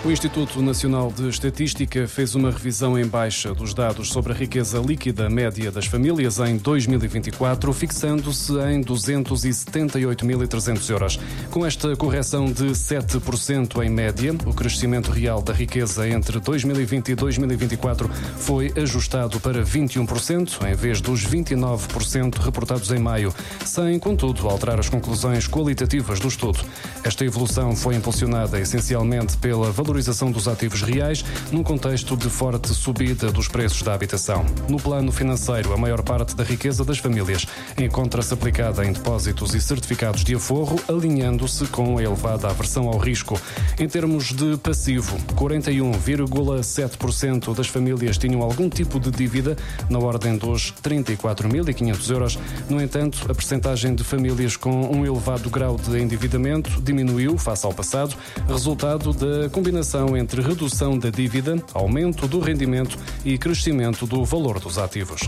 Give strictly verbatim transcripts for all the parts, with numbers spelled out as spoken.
O Instituto Nacional de Estatística fez uma revisão em baixa dos dados sobre a riqueza líquida média das famílias em dois mil e vinte e quatro, fixando-se em duzentos e setenta e oito mil e trezentos euros. Com esta correção de sete por cento em média, o crescimento real da riqueza entre dois mil e vinte e dois mil e vinte e quatro foi ajustado para vinte e um por cento, em vez dos vinte e nove por cento reportados em maio, sem, contudo, alterar as conclusões qualitativas do estudo. Esta evolução foi impulsionada essencialmente pela valorização dos ativos reais, num contexto de forte subida dos preços da habitação. No plano financeiro, a maior parte da riqueza das famílias encontra-se aplicada em depósitos e certificados de aforro, alinhando-se com a elevada aversão ao risco. Em termos de passivo, quarenta e um vírgula sete por cento das famílias tinham algum tipo de dívida, na ordem dos trinta e quatro mil e quinhentos euros. No entanto, a percentagem de famílias com um elevado grau de endividamento diminuiu face ao passado, resultado da combinação entre redução da dívida, aumento do rendimento e crescimento do valor dos ativos.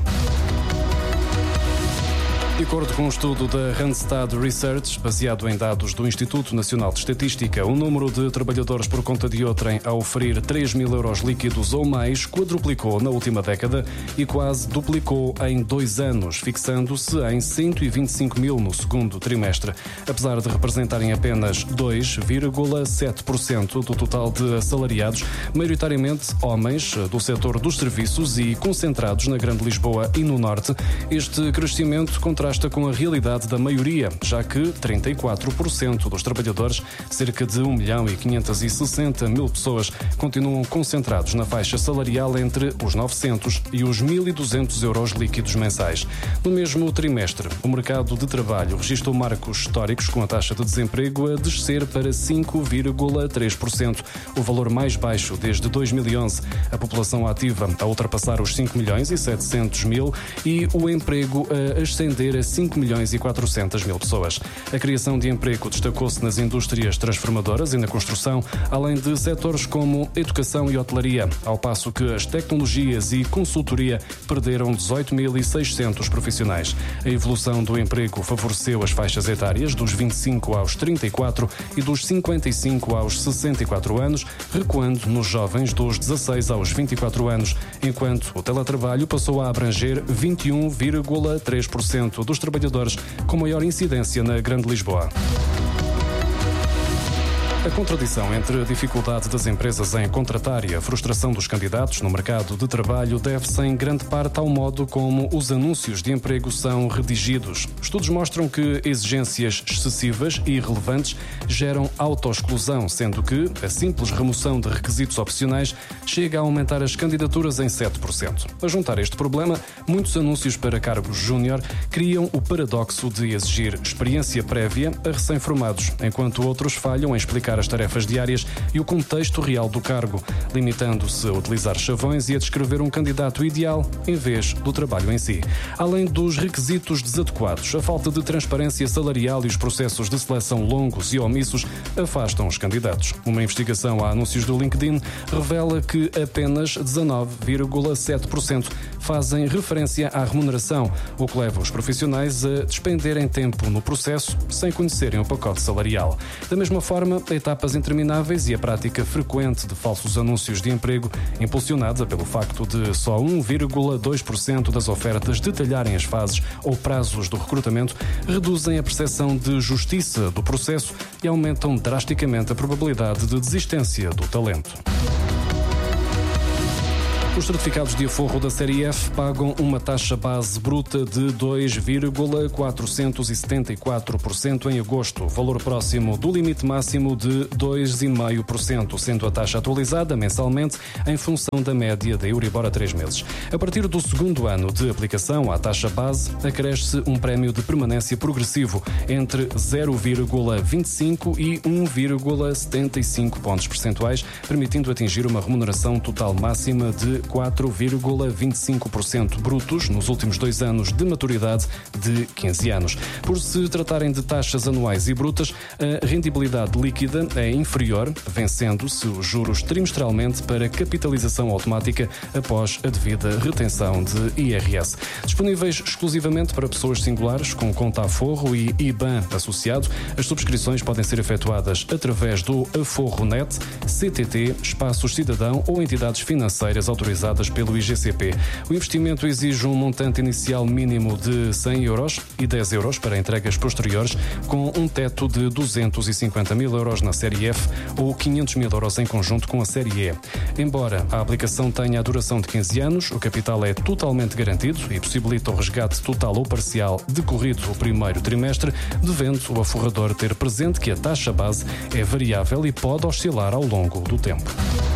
De acordo com um estudo da Randstad Research, baseado em dados do Instituto Nacional de Estatística, o número de trabalhadores por conta de outrem a oferir três mil euros líquidos ou mais quadruplicou na última década e quase duplicou em dois anos, fixando-se em cento e vinte e cinco mil no segundo trimestre. Apesar de representarem apenas dois vírgula sete por cento do total de assalariados, maioritariamente homens do setor dos serviços e concentrados na Grande Lisboa e no Norte, este crescimento contrasta com a realidade da maioria, já que trinta e quatro por cento dos trabalhadores, cerca de um milhão e quinhentos e sessenta mil pessoas, continuam concentrados na faixa salarial entre os novecentos e os mil e duzentos euros líquidos mensais. No mesmo trimestre, o mercado de trabalho registrou marcos históricos, com a taxa de desemprego a descer para cinco vírgula três por cento, o valor mais baixo desde dois mil e onze. A população ativa a ultrapassar os cinco milhões e setecentos mil e o emprego a ascender a cinco milhões e quatrocentos mil pessoas. A criação de emprego destacou-se nas indústrias transformadoras e na construção, além de setores como educação e hotelaria, ao passo que as tecnologias e consultoria perderam dezoito mil e seiscentos profissionais. A evolução do emprego favoreceu as faixas etárias dos vinte e cinco aos trinta e quatro e dos cinquenta e cinco aos sessenta e quatro anos, recuando nos jovens dos dezasseis aos vinte e quatro anos, enquanto o teletrabalho passou a abranger vinte e um vírgula três por cento dos trabalhadores com maior incidência na Grande Lisboa. A contradição entre a dificuldade das empresas em contratar e a frustração dos candidatos no mercado de trabalho deve-se em grande parte ao modo como os anúncios de emprego são redigidos. Estudos mostram que exigências excessivas e irrelevantes geram autoexclusão, sendo que a simples remoção de requisitos opcionais chega a aumentar as candidaturas em sete por cento. A juntar este problema, muitos anúncios para cargos júnior criam o paradoxo de exigir experiência prévia a recém-formados, enquanto outros falham em explicar as tarefas diárias e o contexto real do cargo, limitando-se a utilizar chavões e a descrever um candidato ideal em vez do trabalho em si. Além dos requisitos desadequados, a falta de transparência salarial e os processos de seleção longos e omissos afastam os candidatos. Uma investigação a anúncios do LinkedIn revela que apenas dezanove vírgula sete por cento fazem referência à remuneração, o que leva os profissionais a despenderem tempo no processo sem conhecerem o pacote salarial. Da mesma forma, etapas intermináveis e a prática frequente de falsos anúncios de emprego, impulsionada pelo facto de só um vírgula dois por cento das ofertas detalharem as fases ou prazos do recrutamento, reduzem a percepção de justiça do processo e aumentam drasticamente a probabilidade de desistência do talento. Os certificados de aforro da série F pagam uma taxa base bruta de dois vírgula quatrocentos e setenta e quatro por cento em agosto, valor próximo do limite máximo de dois vírgula cinco por cento, sendo a taxa atualizada mensalmente em função da média da Euribor a três meses. A partir do segundo ano de aplicação à taxa base, acresce um prémio de permanência progressivo entre zero vírgula vinte e cinco e um vírgula setenta e cinco pontos percentuais, permitindo atingir uma remuneração total máxima de de quatro vírgula vinte e cinco por cento brutos nos últimos dois anos de maturidade de quinze anos. Por se tratarem de taxas anuais e brutas, a rendibilidade líquida é inferior, vencendo-se os juros trimestralmente para capitalização automática após a devida retenção de I R S. Disponíveis exclusivamente para pessoas singulares com conta Aforro e I B A N associado, as subscrições podem ser efetuadas através do Aforro.net, C T T, Espaços Cidadão ou entidades financeiras autorizadas pelo I G C P. O investimento exige um montante inicial mínimo de cem euros e dez euros para entregas posteriores, com um teto de duzentos e cinquenta mil euros na série F ou quinhentos mil euros em conjunto com a série E. Embora a aplicação tenha a duração de quinze anos, o capital é totalmente garantido e possibilita o resgate total ou parcial decorrido o primeiro trimestre, devendo o aforrador ter presente que a taxa base é variável e pode oscilar ao longo do tempo.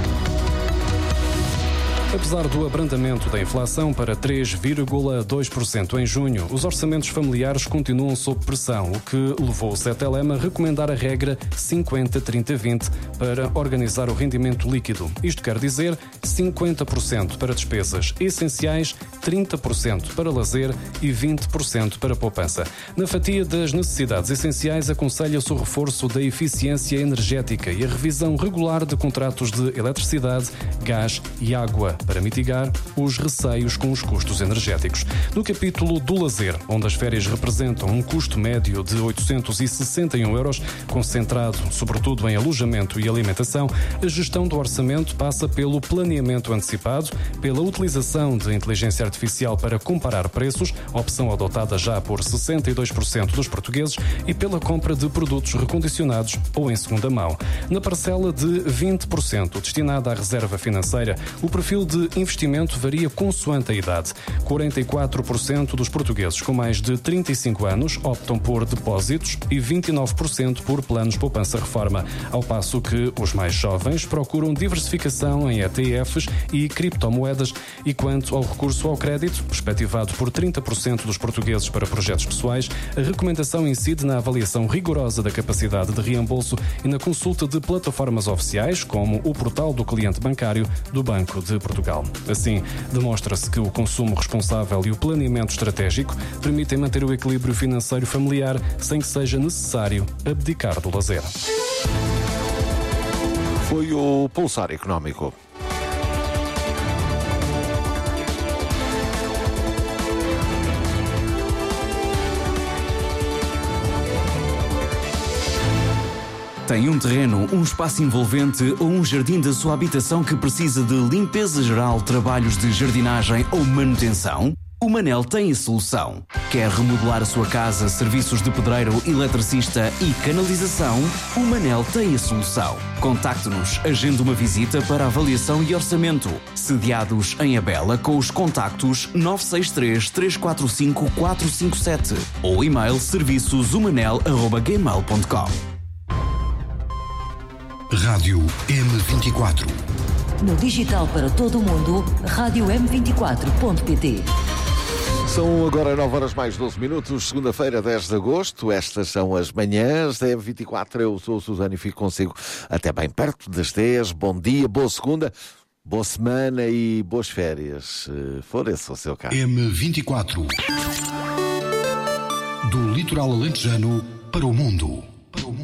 Apesar do abrandamento da inflação para três vírgula dois por cento em junho, os orçamentos familiares continuam sob pressão, o que levou o C T L M a recomendar a regra cinquenta trinta vinte para organizar o rendimento líquido. Isto quer dizer cinquenta por cento para despesas essenciais, trinta por cento para lazer e vinte por cento para poupança. Na fatia das necessidades essenciais, aconselha-se o reforço da eficiência energética e a revisão regular de contratos de eletricidade, gás e água, para mitigar os receios com os custos energéticos. No capítulo do lazer, onde as férias representam um custo médio de oitocentos e sessenta e um euros, concentrado sobretudo em alojamento e alimentação, a gestão do orçamento passa pelo planeamento antecipado, pela utilização de inteligência artificial para comparar preços, opção adotada já por sessenta e dois por cento dos portugueses, e pela compra de produtos recondicionados ou em segunda mão. Na parcela de vinte por cento destinada à reserva financeira, o perfil de investimento varia consoante a idade. quarenta e quatro por cento dos portugueses com mais de trinta e cinco anos optam por depósitos e vinte e nove por cento por planos poupança-reforma, ao passo que os mais jovens procuram diversificação em E T Fs e criptomoedas. E quanto ao recurso ao crédito, perspectivado por trinta por cento dos portugueses para projetos pessoais, a recomendação incide na avaliação rigorosa da capacidade de reembolso e na consulta de plataformas oficiais, como o portal do cliente bancário do Banco de Portugal. Assim, demonstra-se que o consumo responsável e o planeamento estratégico permitem manter o equilíbrio financeiro familiar sem que seja necessário abdicar do lazer. Foi o Pulsar Económico. Tem um terreno, um espaço envolvente ou um jardim da sua habitação que precisa de limpeza geral, trabalhos de jardinagem ou manutenção? O Manel tem a solução. Quer remodelar a sua casa, serviços de pedreiro, eletricista e canalização? O Manel tem a solução. Contacte-nos, agende uma visita para avaliação e orçamento. Sediados em Abela com os contactos nove seis três, três quatro cinco, quatro cinco sete ou e-mail serviços umanel arroba gmail ponto com. Rádio M vinte e quatro. No digital para todo o mundo, rádio m vinte e quatro ponto p t. São agora nove horas mais doze minutos, segunda-feira, dez de agosto. Estas são as manhãs da M vinte e quatro. Eu sou o Susana e fico consigo até bem perto das dez. Bom dia, boa segunda, boa semana e boas férias. Se for esse o seu caso. M vinte e quatro. Do litoral alentejano para o mundo. Para o mundo.